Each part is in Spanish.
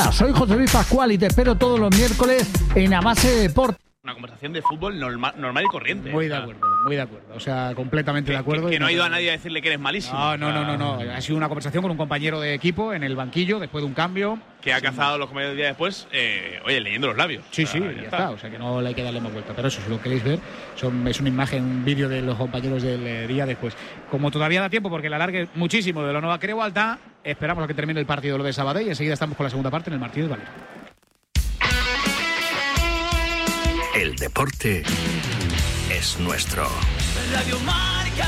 Hola, soy José Luis Pascual y te espero todos los miércoles en A Base de Deporte. Una conversación de fútbol normal y corriente. Muy de acuerdo. O sea, completamente de acuerdo. Que no ha ido a nadie a decirle que eres malísimo. No. Ha sido una conversación con un compañero de equipo en el banquillo después de un cambio. Que ha cazado los compañeros del día después, leyendo los labios. Sí, ya está. O sea, que no le hay que darle más vuelta. Pero eso, si lo queréis ver, es una imagen, un vídeo de los compañeros del día después. Como todavía da tiempo, porque la alargue muchísimo de la Nova Creu Alta, esperamos a que termine el partido lo de Sabadell y enseguida estamos con la segunda parte en el Martínez Valero. El deporte es nuestro. Radio Marca.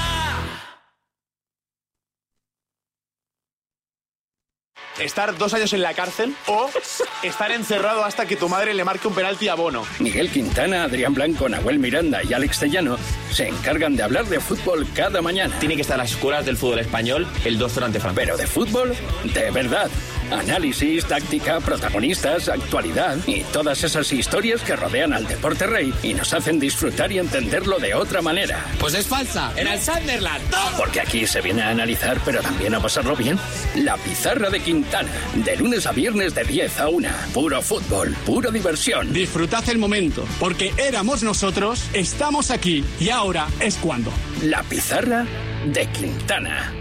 Estar 2 años en la cárcel o estar encerrado hasta que tu madre le marque un penalti a Bono. Miguel Quintana, Adrián Blanco, Nahuel Miranda y Alex Tellano se encargan de hablar de fútbol cada mañana. Tiene que estar a las escuelas del fútbol español el doctor ante Francia. Pero de fútbol, de verdad. Análisis, táctica, protagonistas, actualidad y todas esas historias que rodean al deporte rey y nos hacen disfrutar y entenderlo de otra manera. Pues es falsa. Era el Sunderland. Porque aquí se viene a analizar, pero también a pasarlo bien. La Pizarra de Quintana. De lunes a viernes de 10 a 1. Puro fútbol, pura diversión. Disfrutad el momento, porque éramos nosotros, estamos aquí y ahora es cuando. La Pizarra de Quintana.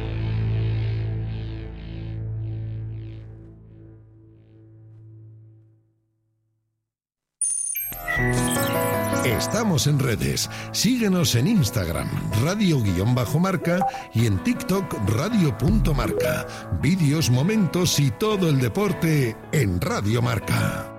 Estamos en redes. Síguenos en Instagram, radio_marca y en TikTok, radio.marca. Vídeos, momentos y todo el deporte en Radio Marca.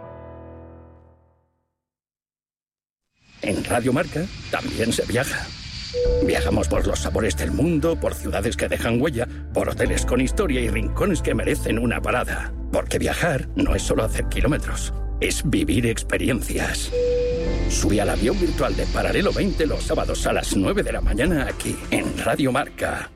En Radio Marca también se viaja. Viajamos por los sabores del mundo, por ciudades que dejan huella, por hoteles con historia y rincones que merecen una parada. Porque viajar no es solo hacer kilómetros, es vivir experiencias. Sube al avión virtual de Paralelo 20 los sábados a las 9 de la mañana aquí, en Radio Marca.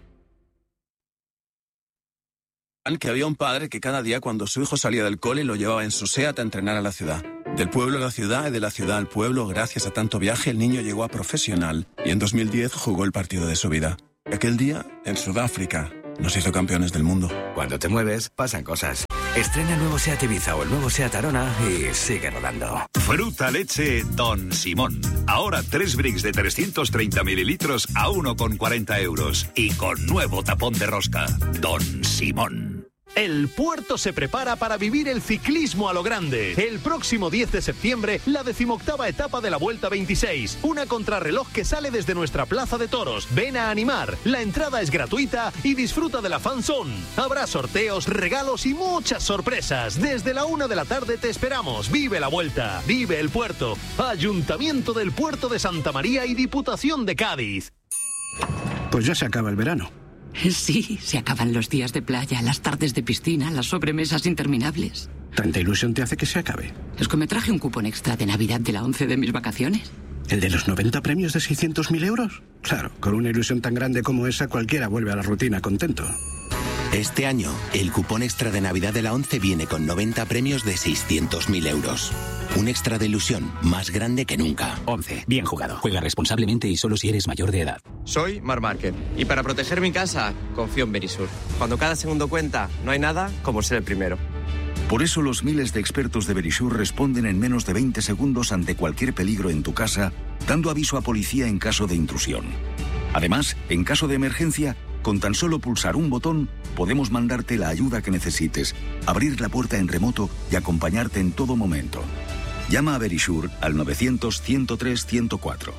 Que había un padre que cada día cuando su hijo salía del cole lo llevaba en su SEAT a entrenar a la ciudad. Del pueblo a la ciudad y de la ciudad al pueblo, gracias a tanto viaje, el niño llegó a profesional y en 2010 jugó el partido de su vida. Aquel día, en Sudáfrica, nos hizo campeones del mundo. Cuando te mueves, pasan cosas. Estrena el nuevo SEAT Ibiza o el nuevo SEAT Arona y sigue rodando. Fruta leche Don Simón. Ahora 3 bricks de 330 mililitros a 1,40 euros. Y con nuevo tapón de rosca. Don Simón. El puerto se prepara para vivir el ciclismo a lo grande. El próximo 10 de septiembre, la 18ª etapa de la Vuelta 26. Una contrarreloj que sale desde nuestra plaza de toros. Ven a animar. La entrada es gratuita y disfruta de la fan zone. Habrá sorteos, regalos y muchas sorpresas. Desde la 1 de la tarde te esperamos. Vive la Vuelta. Vive el puerto. Ayuntamiento del Puerto de Santa María y Diputación de Cádiz. Pues ya se acaba el verano. Sí, se acaban los días de playa, las tardes de piscina, las sobremesas interminables. ¿Tanta ilusión te hace que se acabe? Es que me traje un cupón extra de Navidad de la 11 de mis vacaciones. ¿El de los 90 premios de 600.000 euros? Claro, con una ilusión tan grande como esa, cualquiera vuelve a la rutina contento. Este año, el cupón extra de Navidad de la 11 viene con 90 premios de 600.000 euros. Un extra de ilusión más grande que nunca. 11. Bien jugado. Juega responsablemente y solo si eres mayor de edad. Soy Marc Márquez y para proteger mi casa, confío en Verisur. Cuando cada segundo cuenta, no hay nada como ser el primero. Por eso los miles de expertos de Verisur responden en menos de 20 segundos ante cualquier peligro en tu casa, dando aviso a policía en caso de intrusión. Además, en caso de emergencia, con tan solo pulsar un botón, podemos mandarte la ayuda que necesites, abrir la puerta en remoto y acompañarte en todo momento. Llama a Verisur al 900-103-104.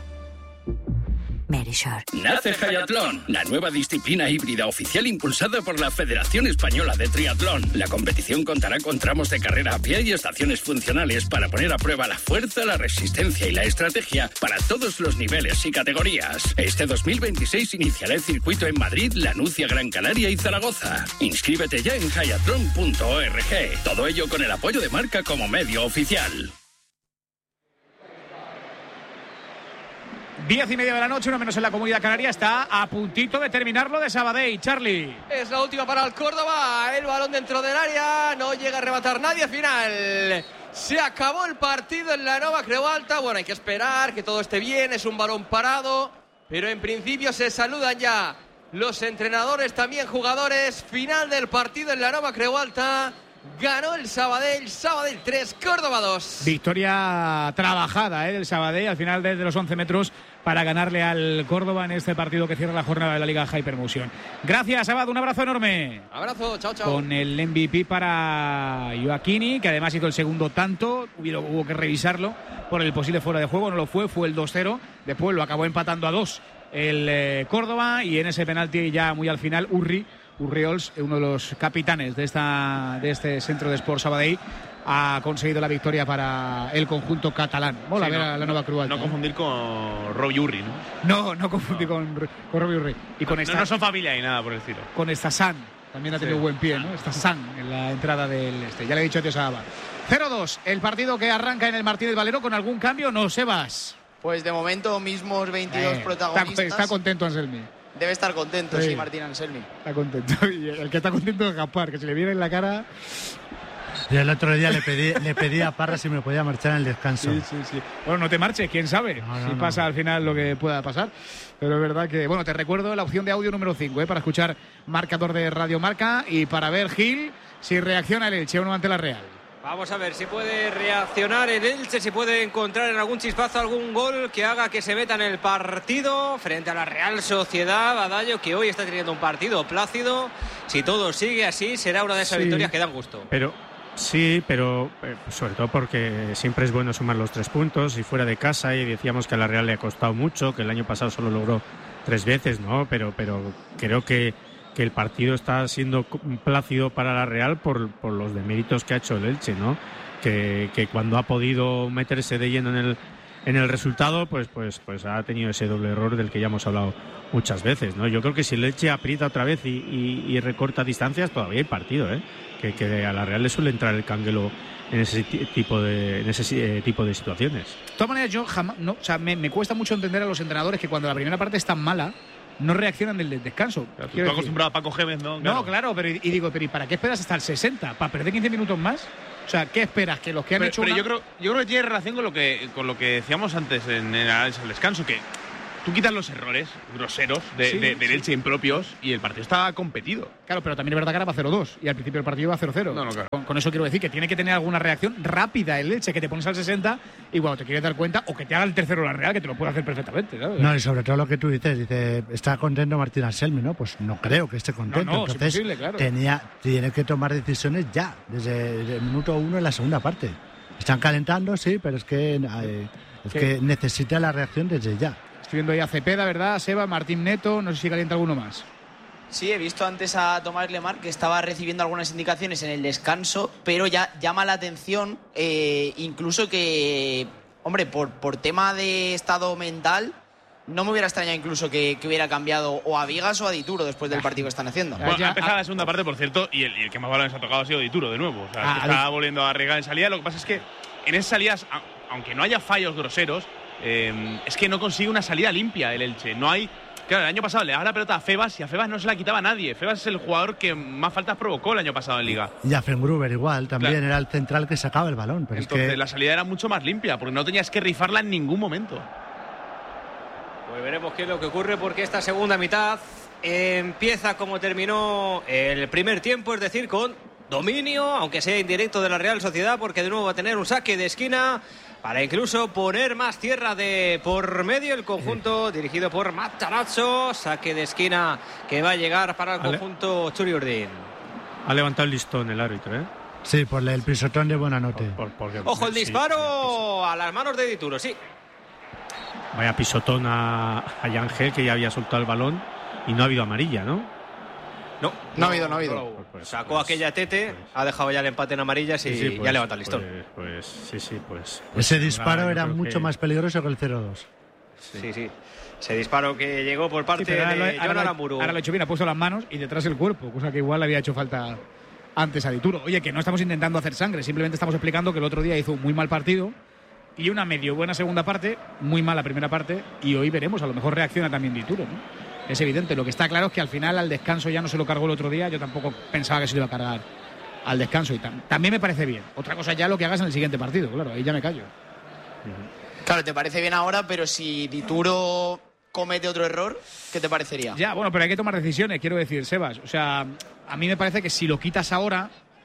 Verisur. Nace Hayatlón, la nueva disciplina híbrida oficial impulsada por la Federación Española de Triatlón. La competición contará con tramos de carrera a pie y estaciones funcionales para poner a prueba la fuerza, la resistencia y la estrategia para todos los niveles y categorías. Este 2026 iniciará el circuito en Madrid, La Nucia, Gran Canaria y Zaragoza. Inscríbete ya en hayatlon.org. Todo ello con el apoyo de Marca como medio oficial. 10:30 de la noche, 1 menos en la Comunidad Canaria. Está a puntito de terminar lo de Sabadell, Charlie. Es la última para el Córdoba. El balón dentro del área. No llega a rematar nadie. Final. Se acabó el partido en la Nova Creu Alta. Bueno, hay que esperar que todo esté bien. Es un balón parado. Pero en principio se saludan ya los entrenadores, también jugadores. Final del partido en la Nova Creu Alta. ganó el Sabadell 3, Córdoba 2. Victoria trabajada del Sabadell al final desde los 11 metros para ganarle al Córdoba en este partido que cierra la jornada de la Liga Hypermotion. Gracias, Abad, un abrazo enorme. Abrazo, chao, chao. Con el MVP para Joaquini, que además hizo el segundo tanto, hubo que revisarlo por el posible fuera de juego, no lo fue el 2-0, después lo acabó empatando a 2 el Córdoba, y en ese penalti ya muy al final Urriols, uno de los capitanes de este centro de Sport Sabadell, ha conseguido la victoria para el conjunto catalán. Mola ver a la Nova Creu Alta. No confundir con Robbie Urri, ¿no? No confundir con Robbie Urri. Y con no son familia ni nada por el estilo. Con Estasan, también ha tenido buen pie, ¿no? Estasan en la entrada del Ya le he dicho a Tío Saba. 0-2, el partido que arranca en el Martínez Valero con algún cambio, ¿no, Sebas? Pues de momento mismos 22 protagonistas. Está contento Anselmi. Debe estar contento, sí, Martín Anselmi. Está contento. Y el que está contento es Gaspar, que se le viene en la cara. Yo el otro día le pedí a Parra si me podía marchar en el descanso. Sí. Bueno, no te marches, quién sabe si pasa al final lo que pueda pasar. Pero es verdad que, bueno, te recuerdo la opción de audio número 5, para escuchar marcador de Radio Marca y para ver, Gil, si reacciona el Elche o no ante la Real. Vamos a ver si puede reaccionar el Elche, si puede encontrar en algún chispazo algún gol que haga que se meta en el partido frente a la Real Sociedad, Badallo, que hoy está teniendo un partido plácido. Si todo sigue así, será una de esas victorias que dan gusto. Pero sobre todo porque siempre es bueno sumar los 3 puntos y fuera de casa, y decíamos que a la Real le ha costado mucho, que el año pasado solo logró 3 veces, ¿no? Pero creo que el partido está siendo plácido para la Real por los deméritos que ha hecho el Elche, ¿no? Que cuando ha podido meterse de lleno en el resultado, pues ha tenido ese doble error del que ya hemos hablado muchas veces, ¿no? Yo creo que si el Elche aprieta otra vez y recorta distancias, todavía hay partido, que a la Real le suele entrar el canguelo en ese tipo de situaciones. De todas maneras, yo jamás, me cuesta mucho entender a los entrenadores que cuando la primera parte es tan mala no reaccionan del descanso. Claro, tú acostumbrado a Paco Gémez, ¿no? No, claro, pero ¿y para qué esperas hasta el 60? ¿Para perder 15 minutos más? O sea, ¿qué esperas? Que los que han hecho yo creo que tiene relación con lo que decíamos antes en el análisis del descanso, que tú quitas los errores groseros del Elche impropios y el partido está competido. Claro, pero también es verdad que ahora va 0-2 y al principio del partido va 0-0. No, claro. Con eso quiero decir que tiene que tener alguna reacción rápida el Elche, que te pones al 60 y te quieres dar cuenta, o que te haga el tercero la Real, que te lo puede hacer perfectamente, ¿sabes? No, y sobre todo lo que tú dices, ¿está contento Martín Anselmi? ¿no? Pues no creo que esté contento. No, entonces es posible, claro. Tiene que tomar decisiones ya, desde el minuto 1 en la segunda parte. Están calentando, sí, pero es que necesita la reacción desde ya. Estoy viendo ahí a Cepeda, ¿verdad? Seba, Martín Neto, no sé si calienta alguno más. Sí, he visto antes a Tomás Lemar que estaba recibiendo algunas indicaciones en el descanso, pero ya llama la atención, incluso que, hombre, por tema de estado mental, no me hubiera extrañado incluso que hubiera cambiado o a Vigas o a Dituro después del partido que están haciendo. Bueno, ha empezado la segunda parte, por cierto, y el que más balones ha tocado ha sido Dituro de nuevo. O sea, está volviendo a arriesgar en salida. Lo que pasa es que en esas salidas, aunque no haya fallos groseros, es que no consigue una salida limpia el Elche. No hay. Claro, el año pasado le daba la pelota a Febas y a Febas no se la quitaba nadie. Febas es el jugador que más faltas provocó el año pasado en Liga. Y a Fengruber igual, también era el central que sacaba el balón. Pero entonces la salida era mucho más limpia, porque no tenías que rifarla en ningún momento. Pues veremos qué es lo que ocurre, porque esta segunda mitad empieza como terminó el primer tiempo, es decir, con dominio, aunque sea indirecto, de la Real Sociedad, porque de nuevo va a tener un saque de esquina para incluso poner más tierra de por medio el conjunto dirigido por Matarazzo. Saque de esquina que va a llegar para el conjunto Txuri Urdin. Ha levantado el listón el árbitro, ¿eh? Sí, por el pisotón de Buenanote. Ojo, el disparo a las manos de Dituro, sí. Vaya pisotón a Yangel, que ya había soltado el balón, y no ha habido amarilla, ¿no? No ha habido. Sacó aquella Tete, ha dejado ya el empate en amarillas y ya levanta el listón. Ese disparo era mucho más peligroso que el 0-2. Sí. Ese disparo que llegó por parte de Jon Aramburu. Ahora lo ha hecho bien, ha puesto las manos y detrás el cuerpo, cosa que igual le había hecho falta antes a Dituro. Oye, que no estamos intentando hacer sangre, simplemente estamos explicando que el otro día hizo un muy mal partido y una medio buena segunda parte, muy mala primera parte, y hoy veremos, a lo mejor reacciona también Dituro, ¿no? Es evidente. Lo que está claro es que al final al descanso ya no se lo cargó el otro día. Yo tampoco pensaba que se lo iba a cargar al descanso. Y también me parece bien. Otra cosa ya lo que hagas en el siguiente partido. Claro, ahí ya me callo. Claro, te parece bien ahora, pero si Dituro comete otro error, ¿qué te parecería? Ya, bueno, pero hay que tomar decisiones, quiero decir, Sebas. O sea, a mí me parece que si lo quitas ahora,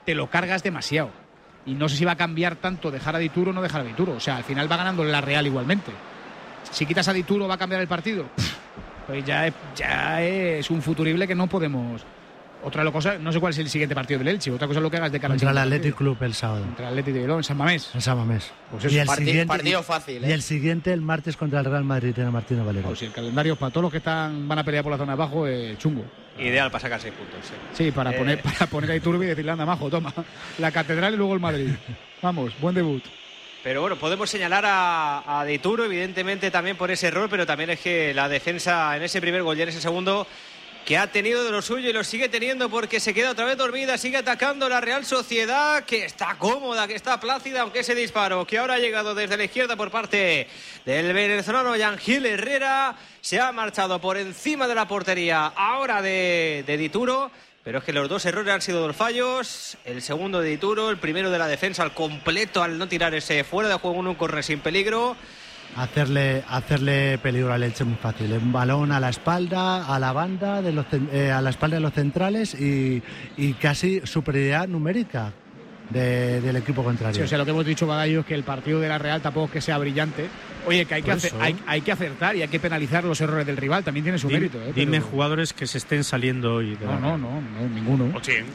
te lo cargas demasiado. Y no sé si va a cambiar tanto dejar a Dituro o no dejar a Dituro. O sea, al final va ganando la Real igualmente. Si quitas a Dituro, ¿va a cambiar el partido? Pues ya es un futurible que no podemos. Otra cosa, no sé cuál es el siguiente partido del Elche. Otra cosa es lo que hagas de cara contra el Athletic Club el sábado. Contra el Athletic de Bilbao, en San Mamés. En San Mamés. Pues eso, y el siguiente, partido fácil. Y el siguiente, el martes, contra el Real Madrid en el Martínez Valero. Pues si el calendario para todos los que van a pelear por la zona de abajo es chungo. Ideal para sacar 6 puntos. Sí, para poner a Iturbe y decirle, anda, majo, toma. La Catedral y luego el Madrid. Vamos, buen debut. Pero bueno, podemos señalar a Dituro, evidentemente, también por ese error, pero también es que la defensa en ese primer gol y en ese segundo, que ha tenido de lo suyo y lo sigue teniendo porque se queda otra vez dormida, sigue atacando la Real Sociedad, que está cómoda, que está plácida, aunque ese disparo que ahora ha llegado desde la izquierda por parte del venezolano Yangel Herrera se ha marchado por encima de la portería ahora de Dituro. Pero es que los dos errores han sido dos fallos. El segundo de Dituro, el primero de la defensa al completo al no tirar ese fuera de juego en un córner sin peligro. Hacerle peligro al Elche muy fácil. Un balón a la espalda, a la banda, a la espalda de los centrales y casi superioridad numérica del equipo contrario. Sí, o sea, lo que hemos dicho, Badallo, es que el partido de la Real tampoco es que sea brillante. Oye, que hay que acertar y hay que penalizar los errores del rival, también tiene su mérito. Dime jugadores que se estén saliendo hoy. De no, ninguno. Ochien.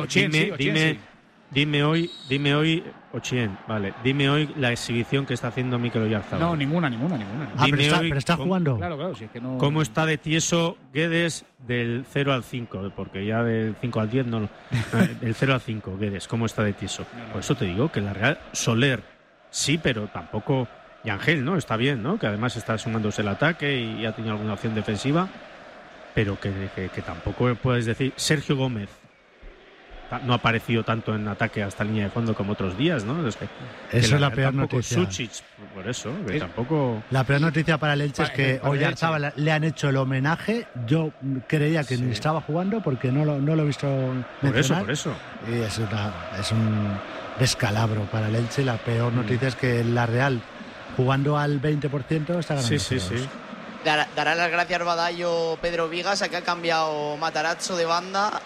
Dime hoy, Ochien, vale. Dime hoy la exhibición que está haciendo Mikel Oyarzabal. No, ninguna. Pero está jugando. Claro, si es que no. ¿Cómo está de tieso Guedes del 0 al 5? Porque ya del 5 al 10 no. Del 0 al 5, Guedes, ¿cómo está de tieso? Por eso te digo que la Real, Soler, sí, pero tampoco. Y Ángel, ¿no? Está bien, ¿no? Que además está sumándose el ataque y ha tenido alguna opción defensiva, pero que tampoco puedes decir. Sergio Gómez no ha aparecido tanto en ataque hasta línea de fondo como otros días, ¿no? Eso es la peor noticia. Suchic, por eso, que tampoco. La peor noticia para el Elche es que Oyarzabal le han hecho el homenaje. Yo creía que ni estaba jugando porque no lo he visto mencionar. Por eso. Y es un descalabro para el Elche. La peor noticia es que la Real, jugando al 20%, está ganando. Sí. Dará las gracias Badallo Pedro Vigas a que ha cambiado Matarazzo de banda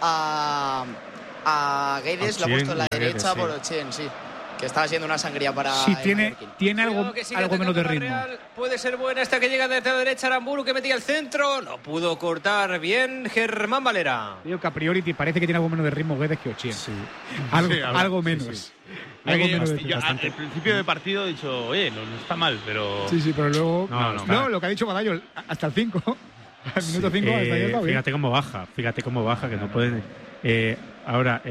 a Guedes, lo ha puesto en la derecha por Ochien, sí. Que estaba siendo una sangría para. Sí, tiene algo menos de ritmo. Puede ser buena esta que llega desde la derecha Aramburu, que metía el centro. No pudo cortar bien Germán Valera. Digo que a priori parece que tiene algo menos de ritmo Guedes que Ochien. Sí. Algo menos. Sí. Al principio del partido he dicho, oye, no está mal, pero. Sí, pero luego. No, lo que ha dicho Badallo, hasta el 5. Al minuto 5 hasta ahí está bien. Fíjate cómo baja, que no pueden. Ahora,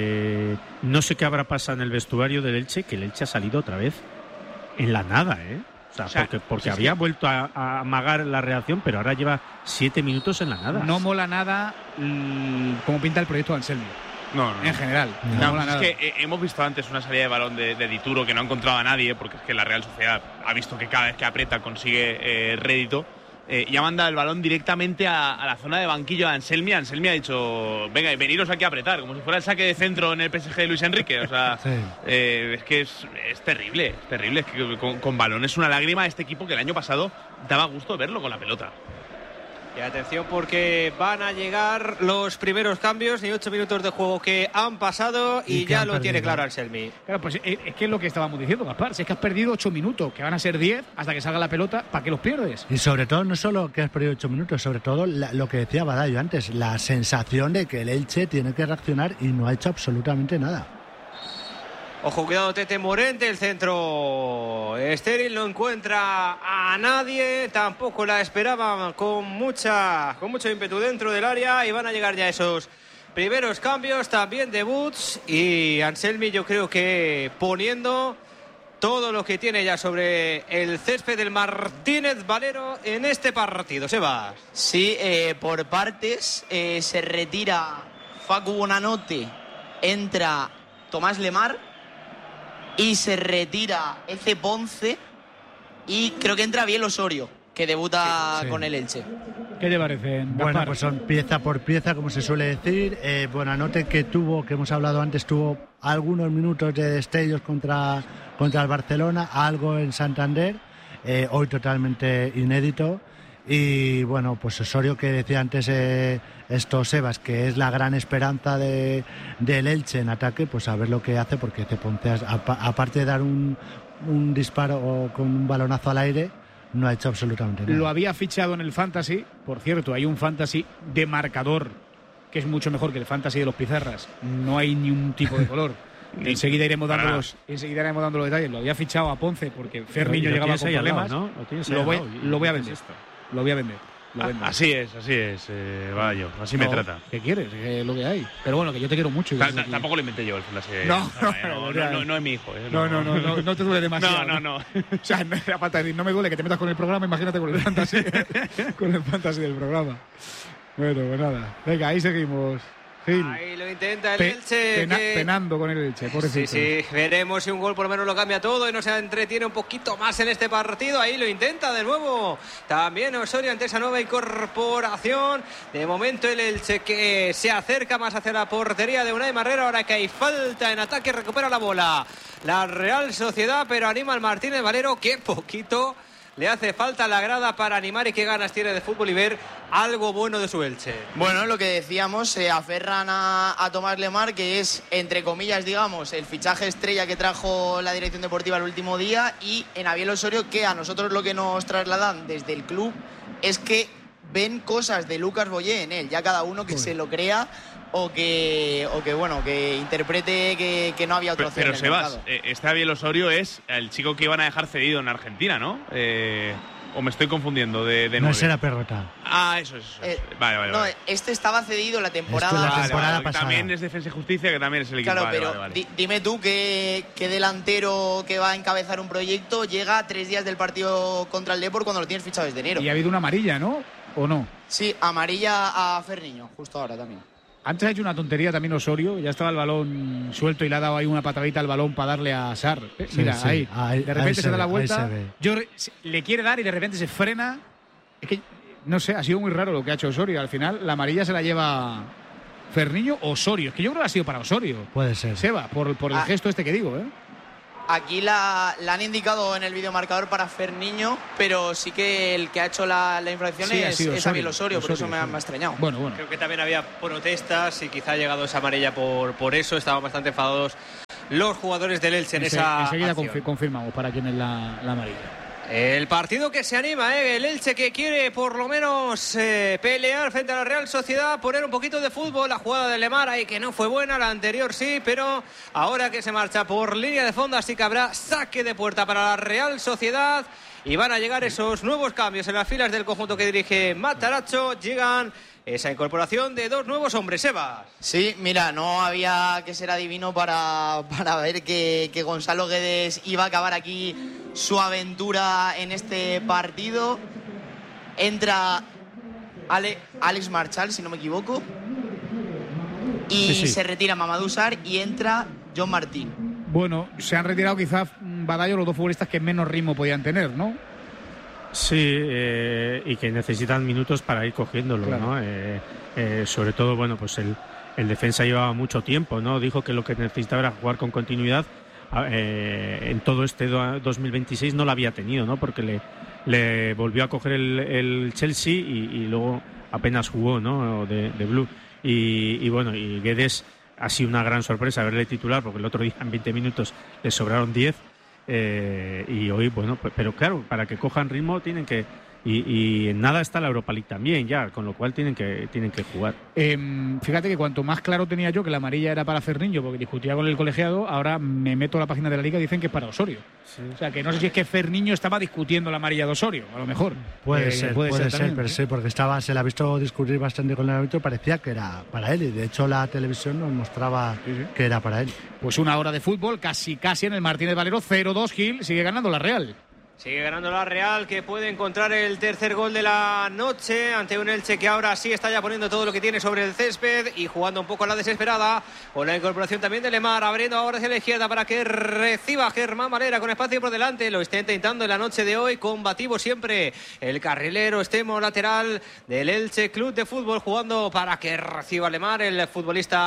no sé qué habrá pasado en el vestuario del Elche, que el Elche ha salido otra vez en la nada, O sea, porque había vuelto a amagar la reacción, pero ahora lleva 7 minutos en la nada. No mola nada cómo pinta el proyecto de Anselmi. No. En general. No mola nada. Es que hemos visto antes una salida de balón de Dituro que no ha encontrado a nadie, porque es que la Real Sociedad ha visto que cada vez que aprieta consigue rédito. Y ha mandado el balón directamente a la zona de banquillo de Anselmi. Anselmi ha dicho, venga, veniros aquí a apretar, como si fuera el saque de centro en el PSG de Luis Enrique. O sea, es que es terrible. Es que con balón es una lágrima este equipo que el año pasado daba gusto verlo con la pelota. Y atención porque van a llegar los primeros cambios, ni 8 minutos de juego que han pasado y ya lo tiene claro Anselmi. Claro, pues es que es lo que estábamos diciendo, Gaspar. Si es que has perdido 8 minutos, que van a ser 10 hasta que salga la pelota, ¿para qué los pierdes? Y sobre todo, no solo que has perdido 8 minutos, sobre todo lo que decía Badallo antes, la sensación de que el Elche tiene que reaccionar y no ha hecho absolutamente nada. Ojo, cuidado, Tete Morente, el centro estéril, no encuentra a nadie, tampoco la esperaba con mucho ímpetu dentro del área y van a llegar ya esos primeros cambios, también debuts y Anselmi yo creo que poniendo todo lo que tiene ya sobre el césped del Martínez Valero en este partido. Sebas. Sí, por partes se retira Facu Bonanote, entra Tomás Lemar y se retira Eze Ponce y creo que entra Biel Osorio, que debuta con el Elche. ¿Qué te parece? Bueno, pues son pieza por pieza, como se suele decir. Bonanote que hemos hablado antes, tuvo algunos minutos de destellos contra el Barcelona, algo en Santander, hoy totalmente inédito. Y bueno, pues Osorio, que decía antes Sebas, que es la gran esperanza del Elche en ataque, pues a ver lo que hace, porque Ceponte, aparte de dar un disparo con un balonazo al aire, no ha hecho absolutamente nada. Lo había fichado en el Fantasy, por cierto, hay un Fantasy de marcador que es mucho mejor que el Fantasy de los Pizarras, no hay ni un tipo de color. Enseguida iremos dando los detalles. Lo había fichado a Ponce porque Ferniño llegaba con problemas. ¿no? Lo voy a vender. Lo voy a vender. Así es, vaya, así me trata. ¿Qué quieres? Es lo que hay. Pero bueno, que yo te quiero mucho. Tampoco lo inventé yo el Fantasy. No es mi hijo. No te duele demasiado. No. O sea, no era falta decir, no me duele que te metas con el programa, imagínate con el Fantasy. Con el Fantasy del programa. Bueno, pues nada. Venga, ahí seguimos. Gil. Ahí lo intenta el Elche. Penando con el Elche, pobrecito. Sí, veremos si un gol por lo menos lo cambia todo y no se entretiene un poquito más en este partido. Ahí lo intenta de nuevo también Osorio ante esa nueva incorporación. De momento el Elche que se acerca más hacia la portería de Unai Marrero. Ahora que hay falta en ataque, recupera la bola la Real Sociedad, pero anima al Martínez Valero, que poquito le hace falta la grada para animar y qué ganas tiene de fútbol y ver algo bueno de su Elche. Bueno, lo que decíamos, se aferran a Tomás Lemar, que es, entre comillas, digamos, el fichaje estrella que trajo la dirección deportiva el último día, y en Abiel Osorio, que a nosotros lo que nos trasladan desde el club es que ven cosas de Lucas Boyé en él, ya cada uno que se lo crea o que interprete que no había otra opción. Pero Sebas, este Abiel Osorio es el chico que iban a dejar cedido en Argentina, ¿no? ¿O me estoy confundiendo de no será Perrota? Eso. Vale. No, este estaba cedido la temporada pasada. También es Defensa y Justicia, que también es el equipo. Claro, pero dime tú qué delantero que va a encabezar un proyecto llega a 3 días del partido contra el Depor cuando lo tienes fichado desde enero. Y ha habido una amarilla, ¿no? ¿O no? Sí, amarilla a Ferniño, justo ahora también. Antes ha hecho una tontería también Osorio, ya estaba el balón suelto y le ha dado ahí una patadita al balón para darle a Sarr. Mira, sí. Ahí. De repente se da la vuelta. Le quiere dar y de repente se frena. Es que, no sé, ha sido muy raro lo que ha hecho Osorio. Al final, la amarilla se la lleva Ferniño o Osorio. Es que yo creo que ha sido para Osorio. Puede ser. Seba, por el gesto este que digo, ¿eh? Aquí la han indicado en el videomarcador para Ferniño, pero sí que el que ha hecho la infracción es Abiel Osorio, por eso me ha extrañado. Bueno. Creo que también había protestas y quizá ha llegado esa amarilla por eso. Estaban bastante enfadados los jugadores del Elche en esa enseguida acción. Confirmamos para quién es la amarilla. El partido que se anima, el Elche que quiere por lo menos pelear frente a la Real Sociedad, poner un poquito de fútbol. La jugada de Lemar ahí que no fue buena, la anterior sí, pero ahora que se marcha por línea de fondo, así que habrá saque de puerta para la Real Sociedad y van a llegar esos nuevos cambios en las filas del conjunto que dirige Matarazzo. Llegan esa incorporación de 2 nuevos hombres, Sebas. Sí, mira, no había que ser adivino para ver que Gonzalo Guedes iba a acabar aquí su aventura en este partido. Entra Alex Marchal, si no me equivoco, y se retira Mamadou Sarr y entra John Martín. Bueno, se han retirado quizás Badallo, los 2 futbolistas que menos ritmo podían tener, ¿no? Sí, y que necesitan minutos para ir cogiéndolo, claro. ¿No? Sobre todo, bueno, pues el defensa llevaba mucho tiempo, ¿no? Dijo que lo que necesitaba era jugar con continuidad. En todo este 2026 no lo había tenido, ¿no? Porque le volvió a coger el Chelsea y luego apenas jugó, ¿no? De Blue. Y bueno, y Guedes ha sido una gran sorpresa verle titular, porque el otro día en 20 minutos le sobraron 10. Y hoy, bueno, pero claro, para que cojan ritmo tienen que... Y en nada está la Europa League también ya, con lo cual tienen que jugar. Fíjate que cuanto más claro tenía yo que la amarilla era para Ferniño, porque discutía con el colegiado, ahora me meto a la página de la Liga y dicen que es para Osorio. Sí. O sea, que no sé si es que Ferniño estaba discutiendo la amarilla de Osorio, a lo mejor. Puede ser también, pero ¿no? Sí, porque se le ha visto discutir bastante con el árbitro, parecía que era para él, y de hecho la televisión nos mostraba que era para él. Pues una hora de fútbol, casi en el Martínez Valero, 0-2, Gil, sigue ganando la Real. Sigue ganando la Real, que puede encontrar el tercer gol de la noche ante un Elche que ahora sí está ya poniendo todo lo que tiene sobre el césped y jugando un poco a la desesperada, con la incorporación también de Lemar, abriendo ahora hacia la izquierda para que reciba Germán Valera con espacio por delante. Lo está intentando en la noche de hoy, combativo siempre el carrilero extremo lateral del Elche Club de Fútbol, jugando para que reciba Lemar, el futbolista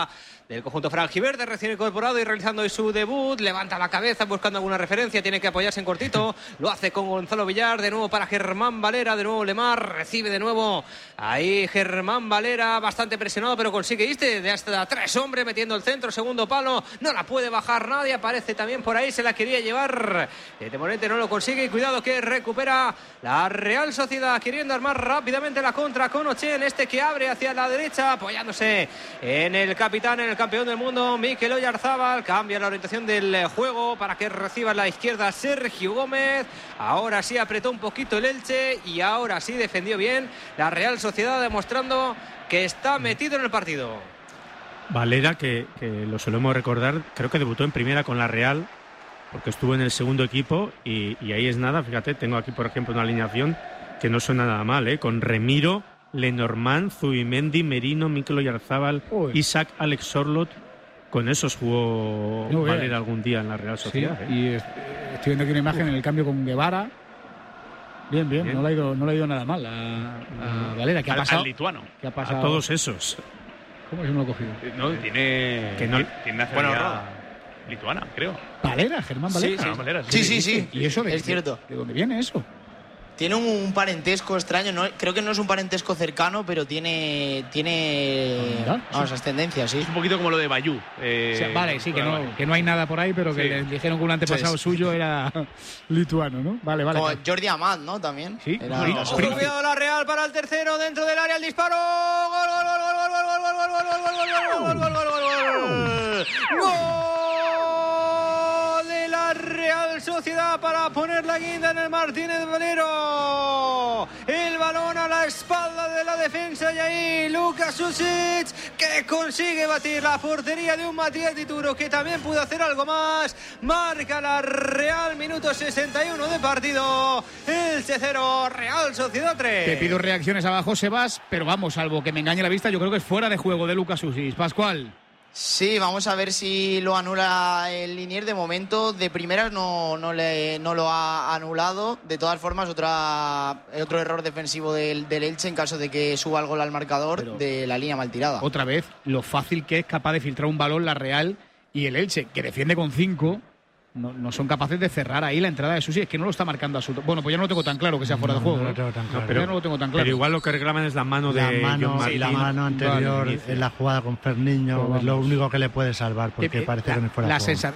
del conjunto franjiverde, recién incorporado y realizando hoy su debut. Levanta la cabeza buscando alguna referencia, tiene que apoyarse en cortito. Lo hace con Gonzalo Villar, de nuevo para Germán Valera, de nuevo Lemar, recibe de nuevo ahí Germán Valera, bastante presionado, pero consigue de hasta 3 hombres metiendo el centro, segundo palo, no la puede bajar nadie, aparece también por ahí, se la quería llevar, de Morente no lo consigue, y cuidado que recupera la Real Sociedad, queriendo armar rápidamente la contra con Ochen, que abre hacia la derecha, apoyándose en el capitán, en el campeón del mundo, Mikel Oyarzábal, cambia la orientación del juego para que reciba a la izquierda Sergio Gómez, ahora sí apretó un poquito el Elche y ahora sí defendió bien la Real Sociedad, demostrando que está metido en el partido. Valera, que lo solemos recordar, creo que debutó en primera con la Real, porque estuvo en el segundo equipo y ahí es nada, fíjate, tengo aquí por ejemplo una alineación que no suena nada mal, con Remiro, Lenormand, Zubimendi, Merino, Mikel Oyarzábal, Isaac, Alex Sorloth. Con esos jugó Valera algún día en la Real Sociedad. Sí, y estoy viendo aquí una imagen en el cambio con Guevara. Bien. No le ha ido nada mal a Valera. ¿Qué ha pasado? Al lituano. ¿Qué ha pasado? A todos esos. ¿Cómo se me lo ha cogido? No, tiene nacionalidad lituana, creo. Valera, Germán Valera. Sí. Valera, sí. ¿Y eso es cierto? ¿De dónde viene eso? Tiene un parentesco extraño, creo que no es un parentesco cercano, pero tiene ascendencia, sí. Es un poquito como lo de Bayú. Vale, sí, que no hay nada por ahí, pero que le dijeron que un antepasado suyo era lituano, ¿no? Vale. Como Jordi Amat, ¿no? También. Sí. Golpeado la Real para el tercero, dentro del área, el disparo. ¡Gol de la Real Sociedad para poner la guinda en el Martínez Valero! El balón a la espalda de la defensa y ahí Luka Susic, que consigue batir la portería de un Matías Dituro, que también pudo hacer algo más. Marca la Real, minuto 61 de partido. Elche 0, Real Sociedad 3. Te pido reacciones abajo, Sebas, pero vamos, salvo que me engañe la vista, yo creo que es fuera de juego de Luka Susic. Pascual. Sí, vamos a ver si lo anula el Liniers. De momento, de primeras no lo ha anulado. De todas formas, otro error defensivo del Elche en caso de que suba el gol al marcador de la línea mal tirada. Otra vez, lo fácil que es capaz de filtrar un balón la Real y el Elche, que defiende con 5, no son capaces de cerrar ahí la entrada de Susi. Es que no lo está marcando a su... Bueno, pues ya no lo tengo tan claro que sea fuera de juego. No lo tengo tan claro. Pero ya no lo tengo tan claro. Pero igual lo que reclaman es la mano de la mano anterior en la jugada con Ferniño. Es lo único que le puede salvar, porque parece que no fuera de juego.